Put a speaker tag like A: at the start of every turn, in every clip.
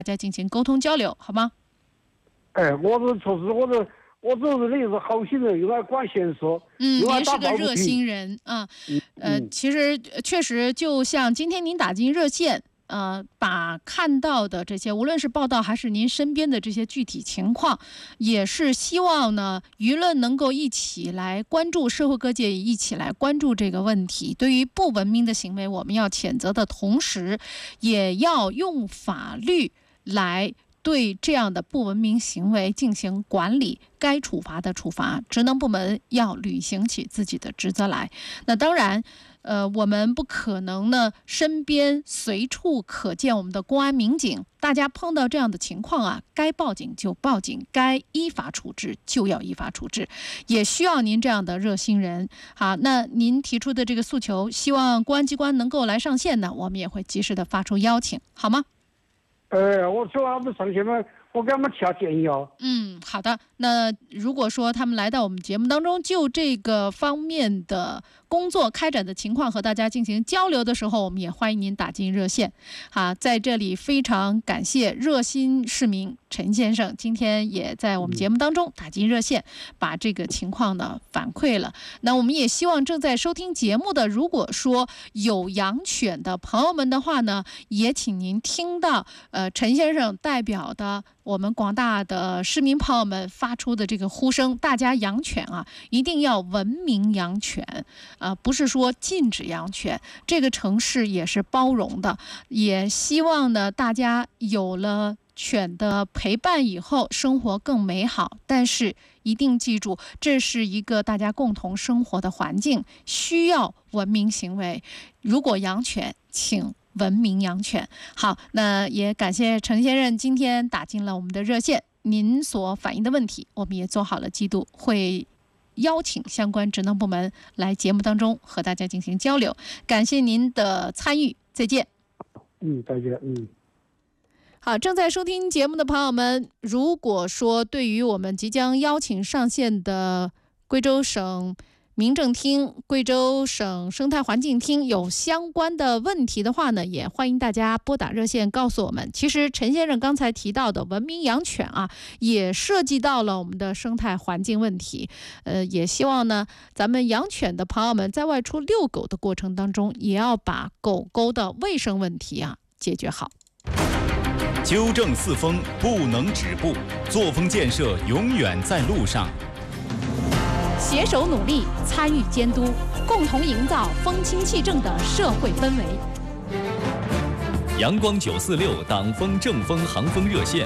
A: 家进行沟通交流，好吗？
B: 我是确实我这人也是好心人，又爱管闲事。
A: 您是个热心人啊。其实确实，就像今天您打进热线。把看到的这些，无论是报道还是您身边的这些具体情况，也是希望呢，舆论能够一起来关注，社会各界一起来关注这个问题。对于不文明的行为，我们要谴责的同时，也要用法律来对这样的不文明行为进行管理，该处罚的处罚，职能部门要履行起自己的职责来。那当然。我们不可能呢，身边随处可见我们的公安民警。大家碰到这样的情况啊，该报警就报警，该依法处置就要依法处置，也需要您这样的热心人。好，那您提出的这个诉求，希望公安机关能够来上线呢，我们也会及时的发出邀请，好吗？
B: 我说他们上线嘛，我给他们提下建议哦。
A: 好的。那如果说他们来到我们节目当中，就这个方面的工作开展的情况和大家进行交流的时候，我们也欢迎您打进热线。好，在这里非常感谢热心市民陈先生，今天也在我们节目当中打进热线，把这个情况呢反馈了。那我们也希望正在收听节目的，如果说有养犬的朋友们的话呢，也请您听到陈先生代表的我们广大的市民朋友们发出的这个呼声，大家养犬啊，一定要文明养犬，不是说禁止养犬。这个城市也是包容的，也希望呢大家有了犬的陪伴以后，生活更美好。但是一定记住，这是一个大家共同生活的环境，需要文明行为。如果养犬，请文明养犬。好，那也感谢陈先生今天打进了我们的热线，您所反映的问题我们也做好了记录，会邀请相关职能部门来节目当中和大家进行交流。感谢您的参与，再见。
B: 再见。
A: 好，正在收听节目的朋友们，如果说对于我们即将邀请上线的贵州省民政厅、贵州省生态环境厅有相关的问题的话呢，也欢迎大家拨打热线告诉我们。其实陈先生刚才提到的文明养犬啊，也涉及到了我们的生态环境问题。也希望呢，咱们养犬的朋友们在外出遛狗的过程当中，也要把狗狗的卫生问题啊解决好。
C: 纠正四风不能止步，作风建设永远在路上。
A: 携手努力，参与监督，共同营造风清气正的社会氛围。
C: 阳光946党风正风航风热线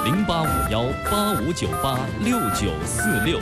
C: ：085185986946。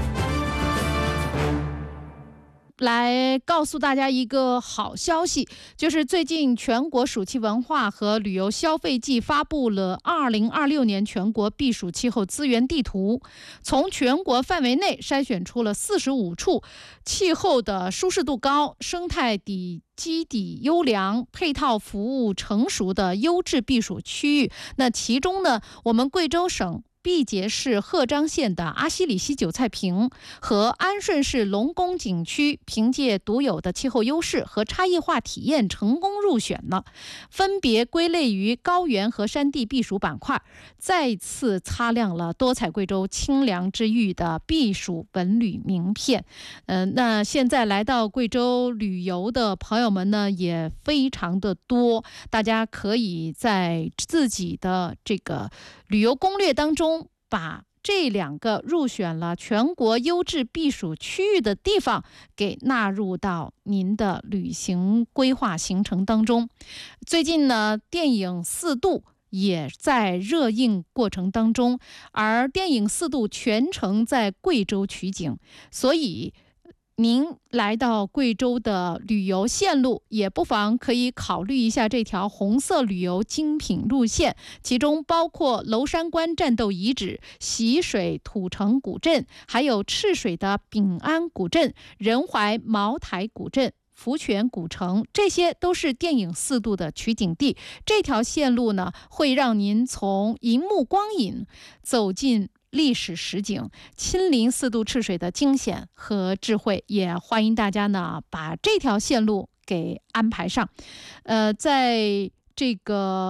A: 来告诉大家一个好消息，就是最近全国暑期文化和旅游消费季发布了2026年全国避暑气候资源地图，从全国范围内筛选出了45处气候的舒适度高、生态基底优良、配套服务成熟的优质避暑区域。那其中呢，我们贵州省毕节市贺章县的阿西里溪韭菜坪和安顺市龙宫景区凭借独有的气候优势和差异化体验成功入选了，分别归类于高原和山地避暑板块，再次擦亮了多彩贵州清凉之域的避暑文旅名片。那现在来到贵州旅游的朋友们呢，也非常的多，大家可以在自己的这个旅游攻略当中把这2个入选了全国优质避暑区域的地方给纳入到您的旅行规划行程当中。最近呢，电影《4度》也在热映过程当中，而电影《4度》全程在贵州取景，所以您来到贵州的旅游线路，也不妨可以考虑一下这条红色旅游精品路线，其中包括娄山关战斗遗址、习水土城古镇，还有赤水的丙安古镇、仁怀茅台古镇、福泉古城，这些都是电影《4度》的取景地。这条线路呢，会让您从银幕光影走进历史实景，亲临4度赤水的惊险和智慧，也欢迎大家呢把这条线路给安排上。在这个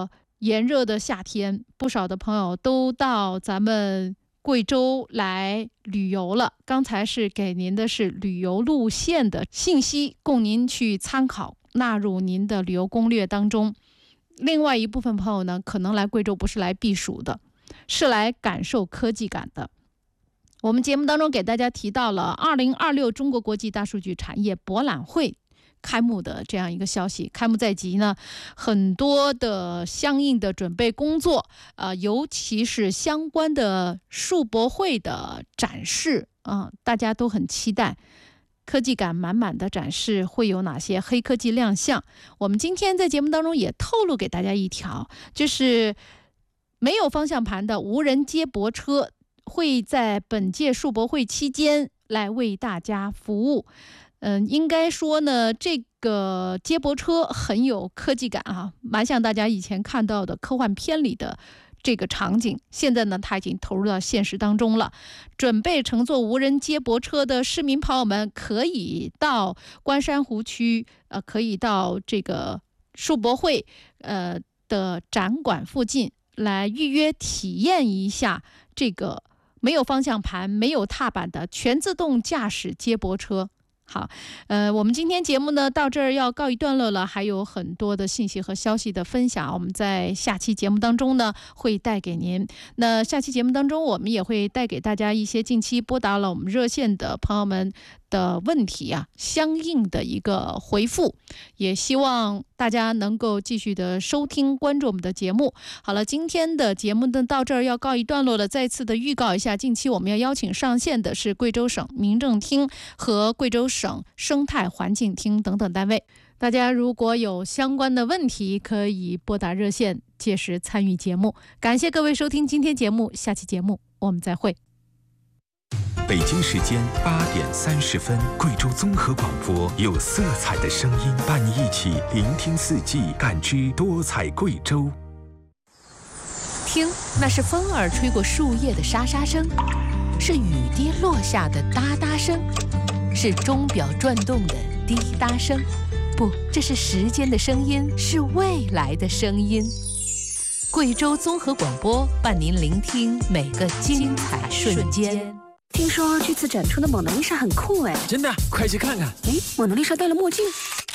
A: 炎热的夏天，不少的朋友都到咱们贵州来旅游了。刚才是给您的是旅游路线的信息，供您去参考，纳入您的旅游攻略当中。另外一部分朋友呢，可能来贵州不是来避暑的，是来感受科技感的。我们节目当中给大家提到了2026中国国际大数据产业博览会开幕的这样一个消息，开幕在即呢，很多的相应的准备工作，尤其是相关的数博会的展示，大家都很期待。科技感满满的展示会有哪些黑科技亮相？我们今天在节目当中也透露给大家一条，就是没有方向盘的无人接驳车会在本届数博会期间来为大家服务。应该说呢，这个接驳车很有科技感啊，蛮像大家以前看到的科幻片里的这个场景。现在呢，它已经投入到现实当中了。准备乘坐无人接驳车的市民朋友们，可以到关山湖区，可以到这个数博会的展馆附近来预约体验一下这个没有方向盘、没有踏板的全自动驾驶接驳车。好，我们今天节目呢到这儿要告一段落了，还有很多的信息和消息的分享，我们在下期节目当中呢会带给您。那下期节目当中，我们也会带给大家一些近期拨打了我们热线的朋友们的问题啊，相应的一个回复，也希望大家能够继续的收听关注我们的节目。好了，今天的节目呢到这儿要告一段落了，再次的预告一下，近期我们要邀请上线的是贵州省民政厅和贵州省生态环境厅等等单位。大家如果有相关的问题，可以拨打热线，届时参与节目。感谢各位收听今天节目，下期节目我们再会。
D: 北京时间8点30分，贵州综合广播有色彩的声音，伴你一起聆听四季，感知多彩贵州。
E: 听，那是风儿吹过树叶的沙沙声，是雨滴落下的哒哒声，是钟表转动的滴答声。不，这是时间的声音，是未来的声音。贵州综合广播伴您聆听每个精彩瞬间。
F: 听说这次展出的蒙娜丽莎很酷哎！
G: 真的，快去看看！
F: 哎，蒙娜丽莎戴了墨镜。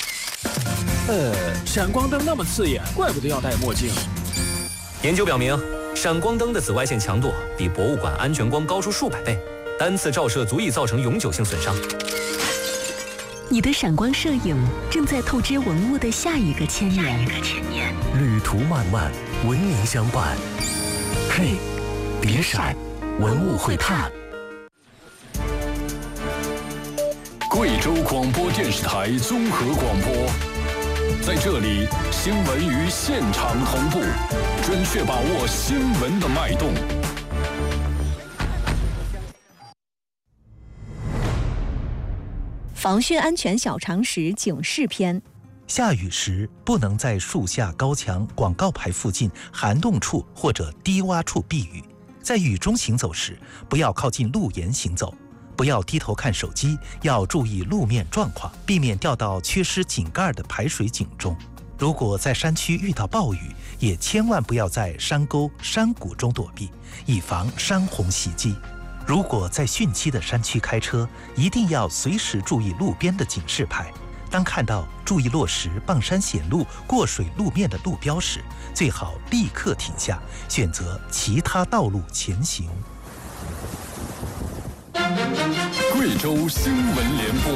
G: 闪光灯那么刺眼，怪不得要戴墨镜。
H: 研究表明，闪光灯的紫外线强度比博物馆安全光高出数百倍，单次照射足以造成永久性损伤。
F: 你的闪光摄影正在透支文物的下一个千年。
I: 旅途漫漫，文明相伴。嘿，别闪，文物会探。
J: 贵州广播电视台综合广播，在这里，新闻与现场同步，准确把握新闻的脉动。
K: 防汛安全小常识警示篇：
L: 下雨时不能在树下、高墙、广告牌附近、涵洞处或者低洼处避雨。在雨中行走时，不要靠近路沿行走。不要低头看手机，要注意路面状况，避免掉到缺失井盖的排水井中。如果在山区遇到暴雨，也千万不要在山沟、山谷中躲避，以防山洪袭击。如果在汛期的山区开车，一定要随时注意路边的警示牌。当看到注意落石、傍山显路、过水路面的路标时，最好立刻停下，选择其他道路前行。
J: 贵州新闻联播。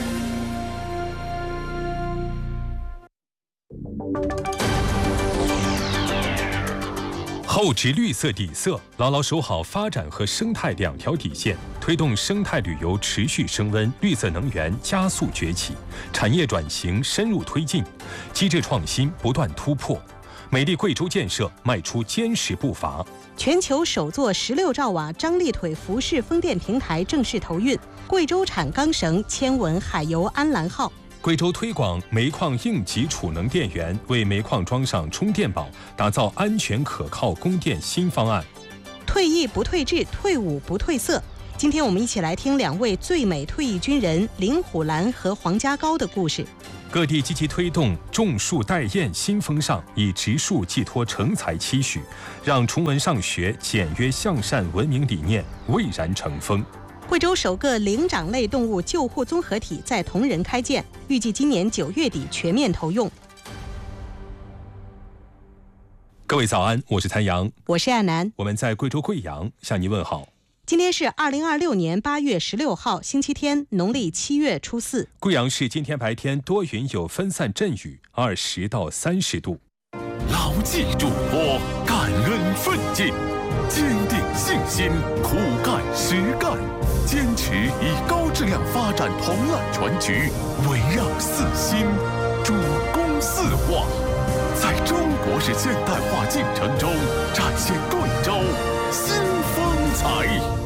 D: 厚植绿色底色，牢牢守好发展和生态两条底线，推动生态旅游持续升温，绿色能源加速崛起，产业转型深入推进，机制创新不断突破，美丽贵州建设迈出坚实步伐。
M: 全球首座16兆瓦张力腿浮式风电平台正式投运，贵州产钢绳签文海油安澜号。
D: 贵州推广煤矿应急储能电源，为煤矿装上充电宝，打造安全可靠供电新方案。
M: 退役不退志，退伍不褪色。今天我们一起来听2位最美退役军人林虎兰和黄家高的故事。
D: 各地积极推动种树带燕新风尚，以植树寄托成才期许，让崇文上学简约向善文明理念蔚然成风。
M: 贵州首个灵长类动物救护综合体在铜仁开建，预计今年9月底全面投用。
D: 各位早安，我是谭阳，
M: 我是亚楠，
D: 我们在贵州贵阳向您问好。
M: 今天是2026年8月16号，星期天，农历7月初4。
D: 贵阳市今天白天多云有分散阵雨，20到30度。
J: 牢记嘱托，感恩奋进，坚定信心，苦干实干，坚持以高质量发展统揽全局，围绕4新，主攻4化，在中国式现代化进程中展现贵州新风采。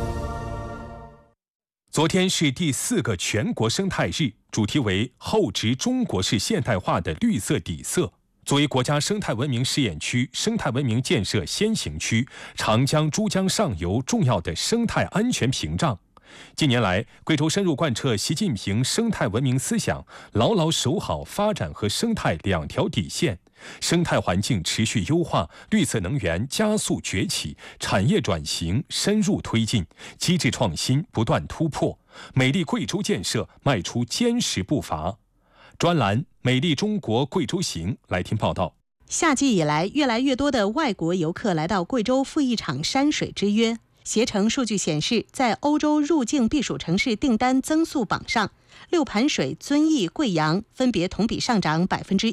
D: 昨天是第4个全国生态日，主题为厚植中国式现代化的绿色底色。作为国家生态文明试验区、生态文明建设先行区、长江、珠江上游重要的生态安全屏障，近年来，贵州深入贯彻习近平生态文明思想，牢牢守好发展和生态2条底线，生态环境持续优化，绿色能源加速崛起，产业转型深入推进，机制创新不断突破，美丽贵州建设迈出坚实步伐。专栏《美丽中国贵州行》来听报道。
M: 夏季以来，越来越多的外国游客来到贵州赴一场山水之约。携程数据显示，在欧洲入境避暑城市订单增速榜上，六盘水、遵义、贵阳分别同比上涨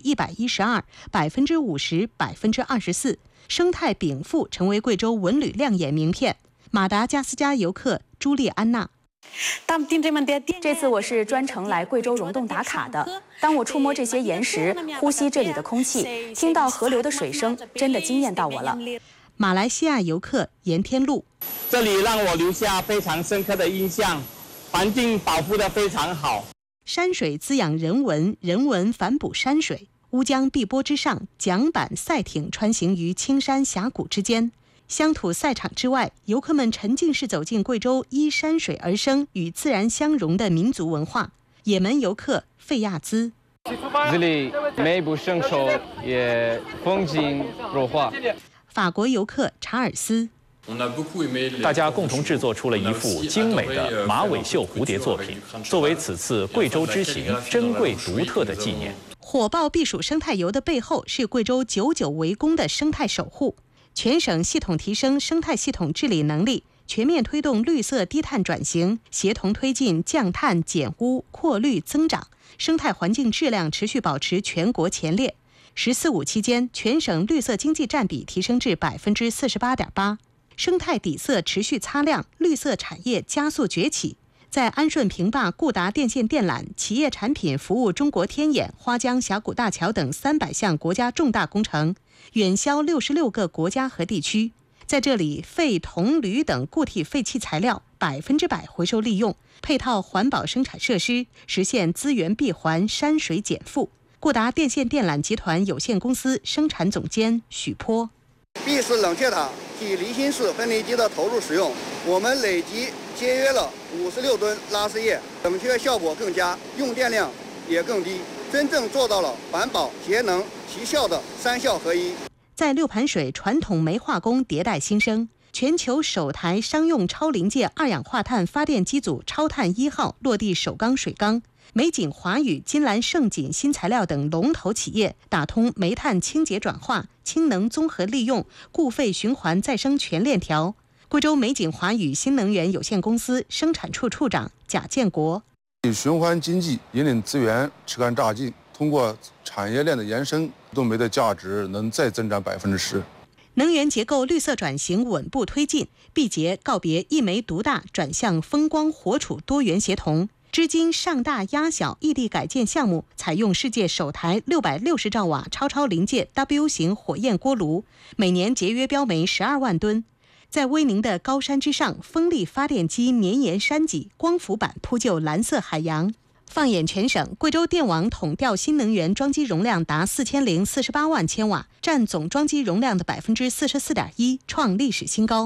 M: 112%、50%、24%。生态禀赋成为贵州文旅亮眼名片。马达加斯加游客朱莉安娜。
N: 这次我是专程来贵州溶洞打卡的。当我触摸这些岩石，呼吸这里的空气，听到河流的水声，真的惊艳到我了。
M: 马来西亚游客严天禄，
O: 这里让我留下非常深刻的印象，环境保护得非常好。
M: 山水滋养人文，人文反哺山水。乌江碧波之上，桨板赛艇穿行于青山峡谷之间。乡土赛场之外，游客们沉浸式走进贵州依山水而生、与自然相融的民族文化。也门游客费亚兹，
P: 这里美不胜收，也风景如画。
M: 法国游客查尔斯，
Q: 大家共同制作出了一幅精美的马尾绣蝴蝶作品，作为此次贵州之行珍贵独特的纪念。
M: 火爆避暑生态游的背后是贵州久久为功的生态守护。全省系统提升生态系统治理能力，全面推动绿色低碳转型，协同推进降碳减污扩绿增长，生态环境质量持续保持全国前列。“14·5”期间，全省绿色经济占比提升至48.8%，生态底色持续擦亮，绿色产业加速崛起。在安顺平坝固达电线电缆、企业产品服务中国天眼、花江峡谷大桥等300项国家重大工程，远销66个国家和地区。在这里，废铜、铝等固体废弃材料100%回收利用，配套环保生产设施，实现资源闭环、山水减负。固达电线电缆集团有限公司生产总监许波
R: ，B 式冷却塔及离心式分离机的投入使用，我们累计节约了56吨拉丝液，冷却效果更佳，用电量也更低，真正做到了环保、节能、提效的3效合一。
M: 在六盘水传统煤化工迭代新生，全球首台商用超临界2氧化碳发电机组超碳1号落地首钢水缸。美锦华宇、金兰盛锦新材料等龙头企业打通煤炭清洁转化、氢能综合利用、固废循环再生全链条。贵州美锦华宇新能源有限公司生产处处长贾建国，
S: 循环经济引领资源吃干榨净，通过产业链的延伸，动煤的价值能再增长10%。
M: 能源结构绿色转型稳步推进，毕节告别一煤独大，转向风光火储多元协同。织金上大压小异地改建项目采用世界首台660兆瓦超临界 W 型火焰锅炉，每年节约标煤12万吨。在威宁的高山之上，风力发电机绵延山脊，光伏板铺就蓝色海洋。放眼全省，贵州电网统调新能源装机容量达4048万千瓦，占总装机容量的44.1%，创历史新高。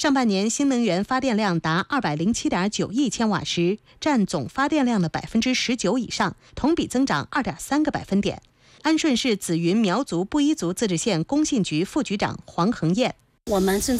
M: 上半年新能源发电量达207.9亿千瓦时，占总发电量的19%以上，同比增长2.3个百分点。安顺市紫云苗族布依族自治县工信局副局长黄恒燕。
T: 我们正